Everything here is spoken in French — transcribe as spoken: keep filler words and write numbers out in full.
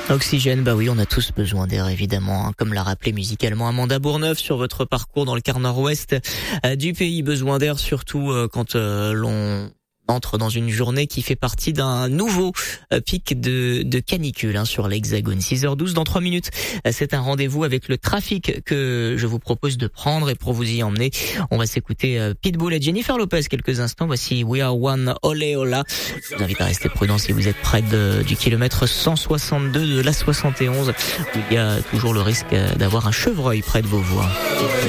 Oxygène, bah oui, on a tous besoin d'air évidemment, hein, comme l'a rappelé musicalement Amanda Bourneuf sur votre parcours dans le quart nord-ouest euh, du pays. Besoin d'air surtout euh, quand euh, l'on entre dans une journée qui fait partie d'un nouveau euh, pic de, de canicule hein, sur l'Hexagone. six heures douze dans trois minutes, euh, c'est un rendez-vous avec le trafic que je vous propose de prendre, et pour vous y emmener, on va s'écouter euh, Pitbull et Jennifer Lopez quelques instants. Voici We Are One, Olé Ola. Je vous invite à rester prudent si vous êtes près de, du kilomètre cent soixante-deux de l'A soixante et onze, où il y a toujours le risque d'avoir un chevreuil près de vos voies.